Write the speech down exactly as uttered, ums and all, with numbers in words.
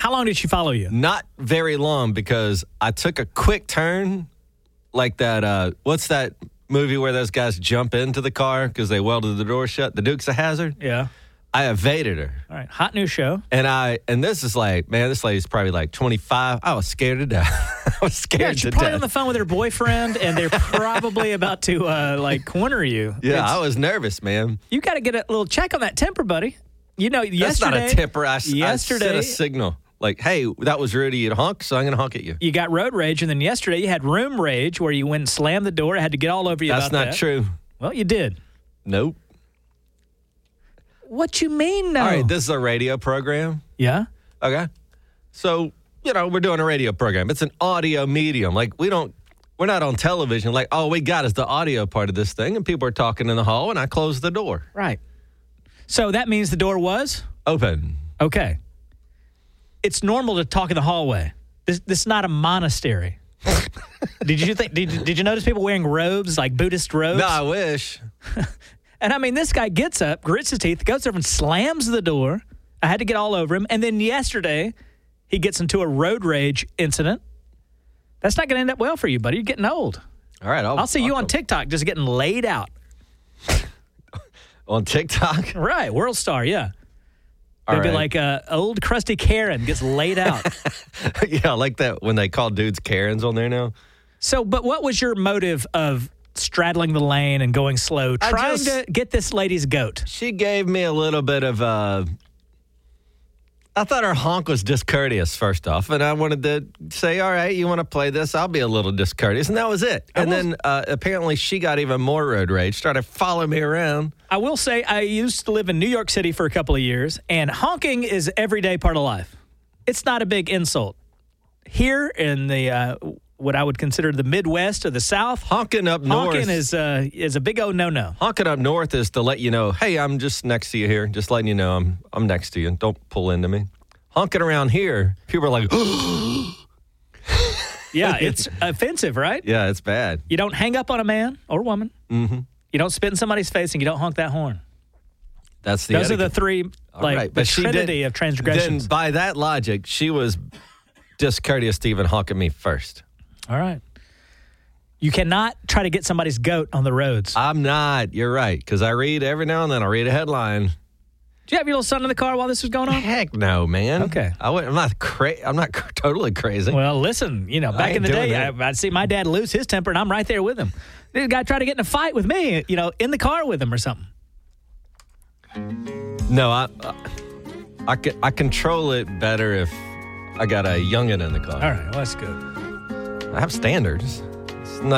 How long did she follow you? Not very long because I took a quick turn like that. Uh, what's that movie where those guys jump into the car because they welded the door shut? The Dukes of Hazzard? Yeah. I evaded her. All right. Hot new show. And I and this is like, man, this lady's probably like twenty-five. I was scared to death. I was scared Yeah, to she's probably death. on the phone with her boyfriend, and they're probably about to, uh, like, corner you. Yeah, It's- I was nervous, man. You got to get a little check on that temper, buddy. You know, That's yesterday. not a temper. I, yesterday, I sent a signal. Like, hey, that was rude of you to honk, so I'm going to honk at you. you got road rage, and then yesterday you had room rage where you went and slammed the door. I had to get all over you That's about that. not true. Well, you did. Nope. What you mean, no? All right, this is a radio program. Yeah? Okay. So, you know, we're doing a radio program. It's an audio medium. Like, we don't, we're not on television. Like, all we got is the audio part of this thing, and people are talking in the hall, and I closed the door. Right. So that means the door was? Open. Okay. It's normal to talk in the hallway. This, this is not a monastery. did you think? Did, did you notice people wearing robes, like Buddhist robes? No, I wish. And I mean, this guy gets up, grits his teeth, goes over and slams the door. I had to get all over him. And then yesterday, he gets into a road rage incident. That's not going to end up well for you, buddy. You're getting old. All right. I'll, I'll see you I'll on TikTok just getting laid out. On TikTok? Right. World Star, yeah. All They'd be right. like, uh, old crusty Karen gets laid out. Yeah, I like that when they call dudes Karens on there now. So, but what was your motive of straddling the lane and going slow, I trying just- to get this lady's goat? She gave me a little bit of uh I thought her honk was discourteous, first off, and I wanted to say, all right, you want to play this? I'll be a little discourteous, and that was it. I And will- then uh, apparently she got even more road rage, started following me around. I will say I used to live in New York City for a couple of years, and honking is everyday part of life. It's not a big insult. Here in the uh, what I would consider the Midwest or the South, Honking up north. honking is uh, is a big old no-no. Honking up north is to let you know, hey, I'm just next to you here. Just letting you know I'm I'm next to you. Don't pull into me. Honking around here, people are like, Yeah, it's offensive, right? yeah, it's bad. You don't hang up on a man or woman. Mm-hmm. You don't spit in somebody's face, and you don't honk that horn. That's the Those are etiquette. the three, All like, right, the but she did- trinity of transgressions. Then by that logic, she was discourteous to even honk at me first. All right. You cannot try to get somebody's goat on the roads. I'm not. You're right. Because I read every now and then, I'll read a headline. Did you have your little son in the car while this was going on? Heck no, man. Okay. I wouldn't, I'm not cra- I'm not cr- totally crazy. Well, listen, you know, back ain't in the doing day, I, that. I'd see my dad lose his temper, and I'm right there with him. This guy tried to get in a fight with me, you know, in the car with him or something. No, I, I, I, c- I control it better if I got a youngin' in the car. All right, well, that's good. I have standards.